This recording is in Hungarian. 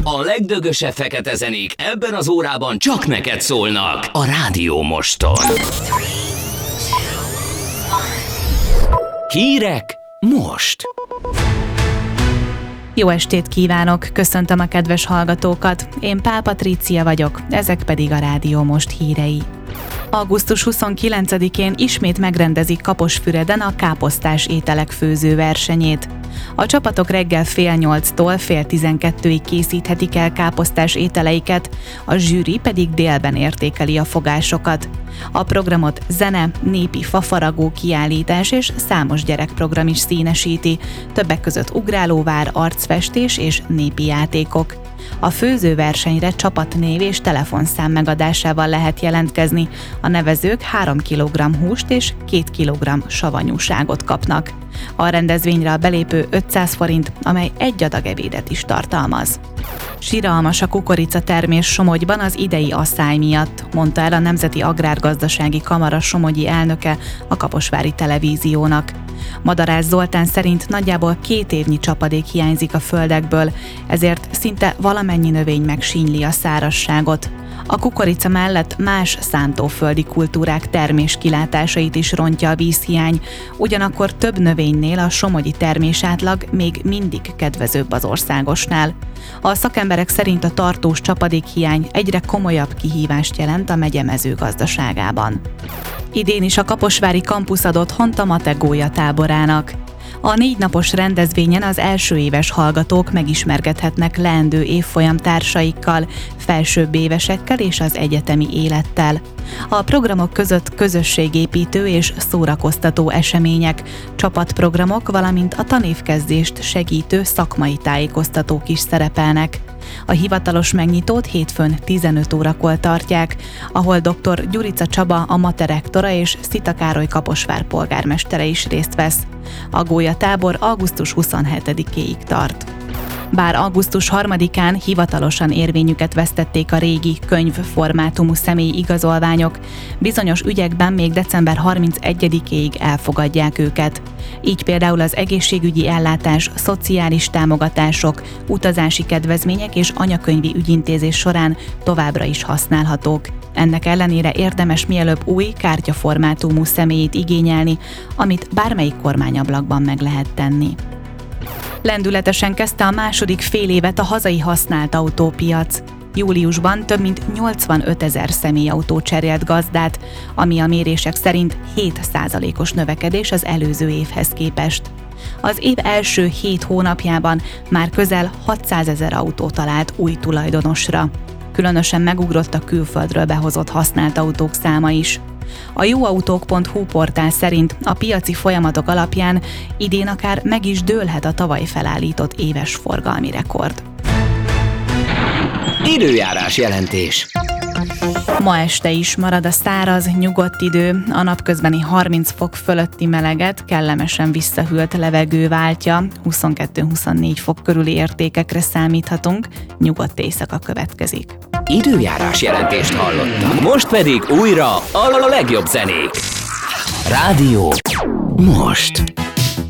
A legdögösebb fekete zenék ebben az órában csak neked szólnak a Rádió Moston. Hírek most! Jó estét kívánok, köszöntöm a kedves hallgatókat. Én Pál Patrícia vagyok, ezek pedig a Rádió Most hírei. Augusztus 29-én ismét megrendezik Kaposfüreden a káposztás ételek főzőversenyét. A csapatok reggel 8:30-tól 11:30-ig készíthetik el káposztás ételeiket, a zsűri pedig délben értékeli a fogásokat. A programot zene, népi fafaragó kiállítás és számos gyerekprogram is színesíti, többek között ugrálóvár, arcfestés és népi játékok. A főzőversenyre csapatnév és telefonszám megadásával lehet jelentkezni. A nevezők 3 kg húst és 2 kg savanyúságot kapnak. A rendezvényre a belépő 500 forint, amely egy adag ebédet is tartalmaz. Siralmas a kukoricatermés Somogyban az idei asszály miatt, mondta el a Nemzeti Agrárgazdasági Kamara somogyi elnöke a Kaposvári Televíziónak. Madarász Zoltán szerint nagyjából 2 évnyi csapadék hiányzik a földekből, ezért szinte valamennyi növény megsínyli a szárazságot. A kukorica mellett más szántóföldi kultúrák termés kilátásait is rontja a vízhiány, ugyanakkor több növénynél a somogyi termésátlag még mindig kedvezőbb az országosnál. A szakemberek szerint a tartós csapadékhiány egyre komolyabb kihívást jelent a megye mezőgazdaságában. Idén is a kaposvári kampusz ad otthont a Mate gólyatáborának. A 4 napos rendezvényen az első éves hallgatók megismerkedhetnek leendő évfolyam társaikkal, felsőbb évesekkel és az egyetemi élettel. A programok között közösségépítő és szórakoztató események, csapatprogramok, valamint a tanévkezdést segítő szakmai tájékoztatók is szerepelnek. A hivatalos megnyitót hétfőn 15 órakor tartják, ahol dr. Gyurica Csaba, a Mate rektora és Szita Károly Kaposvár polgármestere is részt vesz. A gólyatábor augusztus 27-éig tart. Bár augusztus 3-án hivatalosan érvényüket vesztették a régi könyvformátumú személyi igazolványok, bizonyos ügyekben még december 31-éig elfogadják őket. Így például az egészségügyi ellátás, szociális támogatások, utazási kedvezmények és anyakönyvi ügyintézés során továbbra is használhatók. Ennek ellenére érdemes mielőbb új kártyaformátumú személyit igényelni, amit bármelyik kormányablakban meg lehet tenni. Lendületesen kezdte a második félévet a hazai használt autópiac. Júliusban több mint 85 000 személyautó cserélt gazdát, ami a mérések szerint 7%-os növekedés az előző évhez képest. Az év első 7 hónapjában már közel 600 000 autó talált új tulajdonosra. Különösen megugrott a külföldről behozott használt autók száma is. A jóautók.hu portál szerint a piaci folyamatok alapján idén akár meg is dőlhet a tavaly felállított éves forgalmi rekord. Időjárás jelentés. Ma este is marad a száraz, nyugodt idő, a napközbeni 30 fok fölötti meleget kellemesen visszahűlt levegő váltja, 22-24 fok körüli értékekre számíthatunk, nyugodt éjszaka következik. Időjárás jelentést hallottak. Most pedig újra a legjobb zenék. Rádió Most.